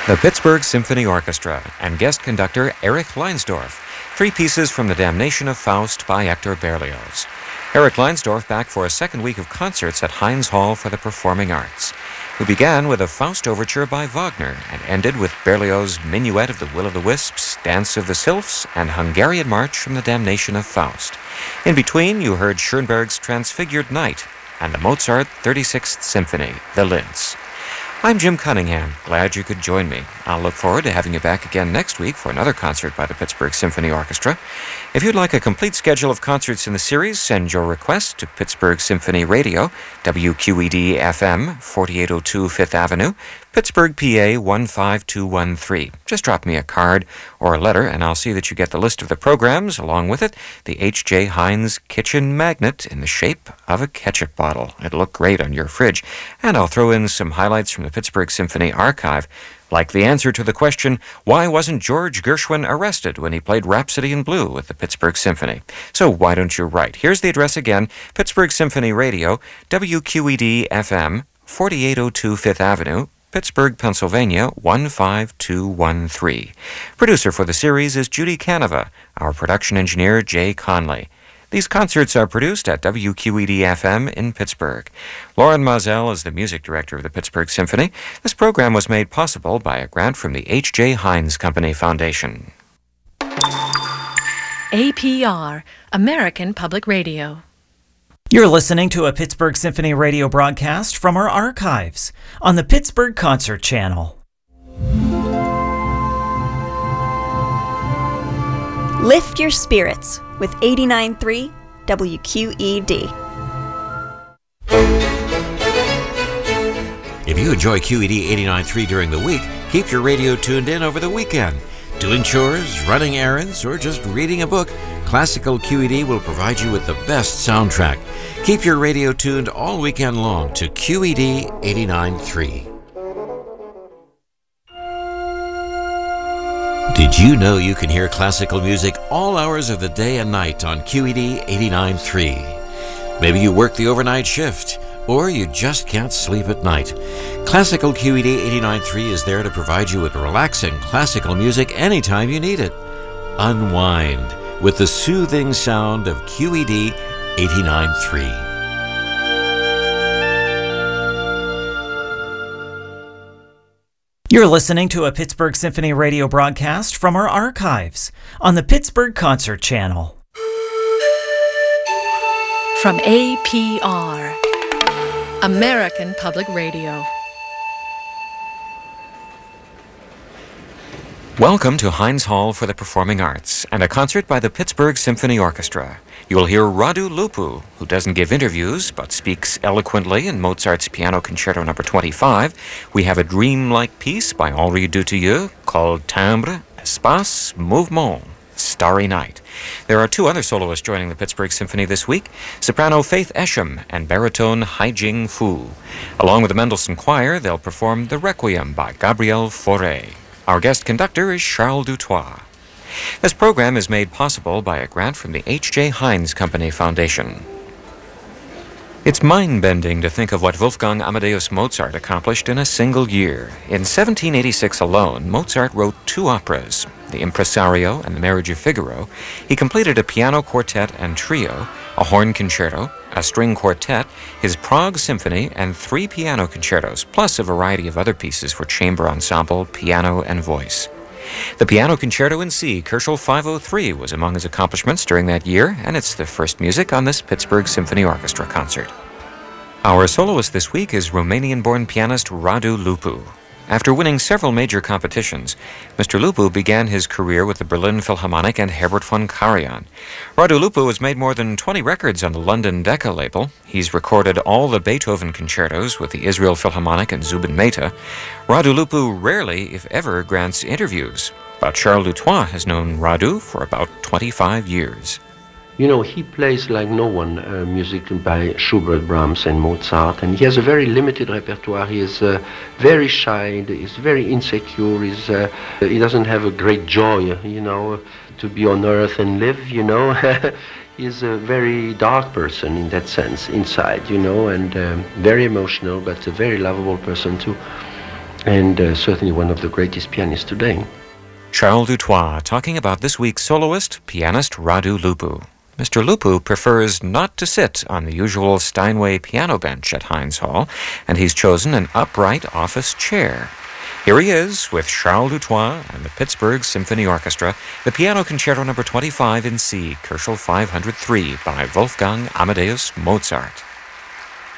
The Pittsburgh Symphony Orchestra and guest conductor Erich Leinsdorf. 3 pieces from The Damnation of Faust by Hector Berlioz. Erich Leinsdorf back for a second week of concerts at Heinz Hall for the Performing Arts. We began with a Faust overture by Wagner and ended with Berlioz's Minuet of the Will-o'-the-Wisps, Dance of the Sylphs, and Hungarian March from The Damnation of Faust. In between, you heard Schoenberg's Transfigured Night and the Mozart 36th Symphony, The Linz. I'm Jim Cunningham. Glad you could join me. I'll look forward to having you back again next week for another concert by the Pittsburgh Symphony Orchestra. If you'd like a complete schedule of concerts in the series, send your request to Pittsburgh Symphony Radio, WQED-FM, 4802 Fifth Avenue, Pittsburgh, PA 15213. Just drop me a card or a letter, and I'll see that you get the list of the programs, along with it, the H.J. Heinz kitchen magnet in the shape of a ketchup bottle. It'll look great on your fridge. And I'll throw in some highlights from the Pittsburgh Symphony Archive, like the answer to the question, why wasn't George Gershwin arrested when he played Rhapsody in Blue with the Pittsburgh Symphony? So why don't you write? Here's the address again, Pittsburgh Symphony Radio, WQED-FM, 4802 Fifth Avenue, Pittsburgh, Pennsylvania, 15213. Producer for the series is Judy Canova, our production engineer, Jay Conley. These concerts are produced at WQED-FM in Pittsburgh. Lauren Mazel is the music director of the Pittsburgh Symphony. This program was made possible by a grant from the H.J. Heinz Company Foundation. APR, American Public Radio. You're listening to a Pittsburgh Symphony radio broadcast from our archives on the Pittsburgh Concert Channel. Lift your spirits with 89.3 WQED. If you enjoy QED 89.3 during the week, keep your radio tuned in over the weekend. Doing chores, running errands, or just reading a book, Classical QED will provide you with the best soundtrack. Keep your radio tuned all weekend long to QED 89.3. Did you know you can hear classical music all hours of the day and night on QED 89.3? Maybe you work the overnight shift, or you just can't sleep at night. Classical QED 89.3 is there to provide you with relaxing classical music anytime you need it. Unwind with the soothing sound of QED 89.3. You're listening to a Pittsburgh Symphony radio broadcast from our archives on the Pittsburgh Concert Channel. From APR, American Public Radio. Welcome to Heinz Hall for the Performing Arts and a concert by the Pittsburgh Symphony Orchestra. You will hear Radu Lupu, who doesn't give interviews but speaks eloquently in Mozart's Piano Concerto No. 25. We have a dreamlike piece by Henri Dutilleux called Timbre, Espace, Mouvement, Starry Night. There are 2 other soloists joining the Pittsburgh Symphony this week, soprano Faith Esham and baritone Haijing Fu. Along with the Mendelssohn Choir, they'll perform the Requiem by Gabriel Fauré. Our guest conductor is Charles Dutoit. This program is made possible by a grant from the H.J. Heinz Company Foundation. It's mind-bending to think of what Wolfgang Amadeus Mozart accomplished in a single year. In 1786 alone, Mozart wrote 2 operas, The Impresario and The Marriage of Figaro. He completed a piano quartet and trio, a horn concerto, a string quartet, his Prague Symphony, and 3 piano concertos, plus a variety of other pieces for chamber ensemble, piano, and voice. The Piano Concerto in C, Koelschel 503, was among his accomplishments during that year, and it's the first music on this Pittsburgh Symphony Orchestra concert. Our soloist this week is Romanian-born pianist Radu Lupu. After winning several major competitions, Mr. Lupu began his career with the Berlin Philharmonic and Herbert von Karajan. Radu Lupu has made more than 20 records on the London Decca label. He's recorded all the Beethoven concertos with the Israel Philharmonic and Zubin Mehta. Radu Lupu rarely, if ever, grants interviews, but Charles Dutoit has known Radu for about 25 years. You know, he plays like no one music by Schubert, Brahms, and Mozart, and he has a very limited repertoire. He is very shy, he's very insecure, he doesn't have a great joy, you know, to be on earth and live, you know. He's a very dark person in that sense, inside, you know, and very emotional, but a very lovable person too. and certainly one of the greatest pianists today. Charles Dutoit talking about this week's soloist, pianist Radu Lupu. Mr. Lupu prefers not to sit on the usual Steinway piano bench at Heinz Hall, and he's chosen an upright office chair. Here he is with Charles Dutoit and the Pittsburgh Symphony Orchestra, the Piano Concerto No. 25 in C, Koelschel 503 by Wolfgang Amadeus Mozart.